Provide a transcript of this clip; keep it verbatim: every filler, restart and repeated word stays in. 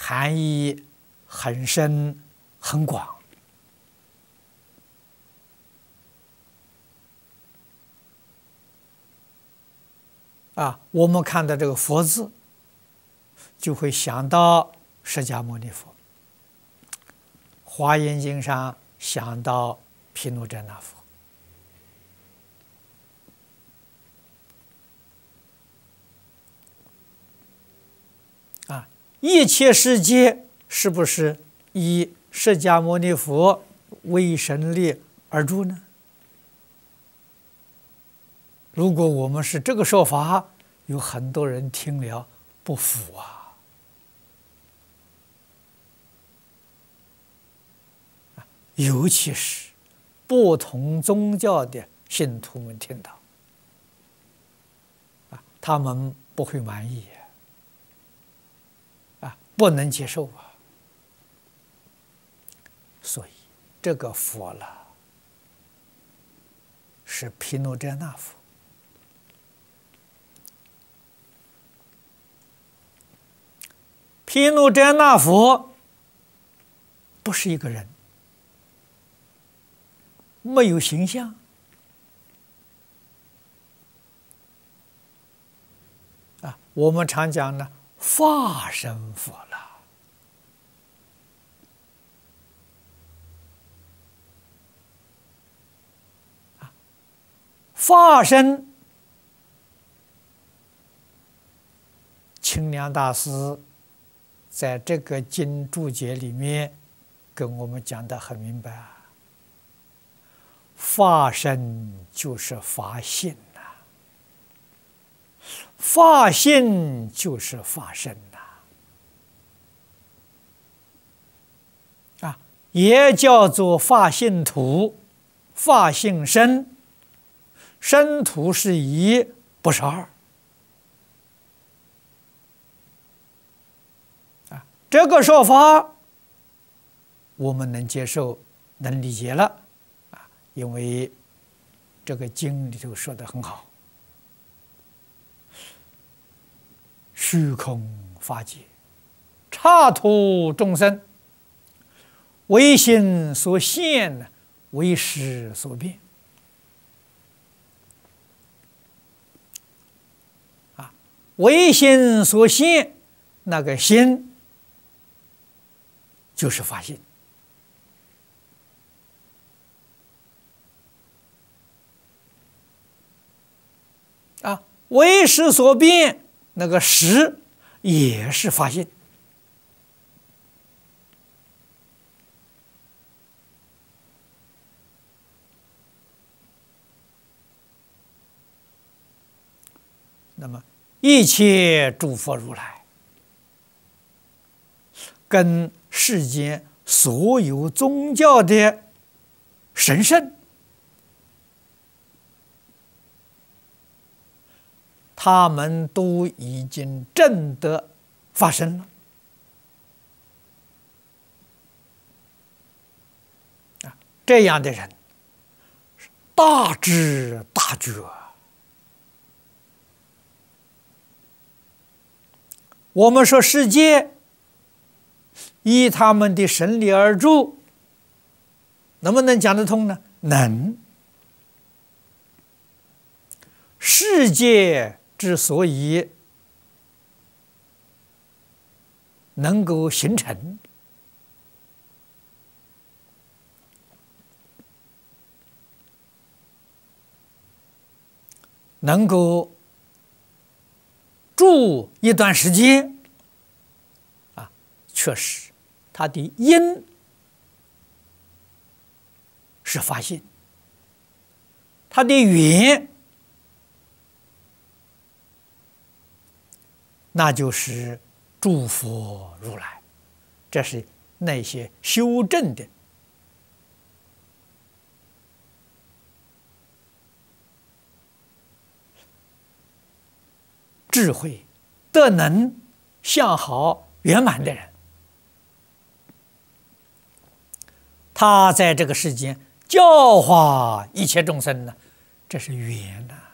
含义很深很广。啊，我们看到这个佛字，就会想到释迦牟尼佛；华严经上想到毗卢遮那佛。啊，一切世界是不是以释迦牟尼佛为神力而住呢？如果我们是这个说法，有很多人听了不服啊！尤其是不同宗教的信徒们听到，啊，他们不会满意，啊，不能接受啊。所以这个佛了，是毗卢遮那佛。毗卢遮那佛不是一个人，没有形象，啊，我们常讲呢，化身佛了。啊，化身，清凉大师在这个经注解里面跟我们讲得很明白啊，法身就是法性呐、啊，法性就是法身呐、啊，啊，也叫做法性土、法性身，身土是一，不是二。这个说法我们能接受，能理解了啊，因为这个经里头说得很好，虚空法界，刹土众生，唯心所现，唯识所变。啊，唯心所现，那个心就是法性。啊，唯识所变，那个识也是法性。那么一切诸佛如来，跟世间所有宗教的神圣，他们都已经证得法身了。啊，这样的人大智大觉。我们说世界依他们的神力而住，能不能讲得通呢？能。世界之所以能够形成，能够住一段时间，啊，确实，它的因是法性，它的缘那就是诸佛如来，这是那些修正的智慧、德能、相好圆满的人，他在这个世间教化一切众生呢，这是缘呐、啊。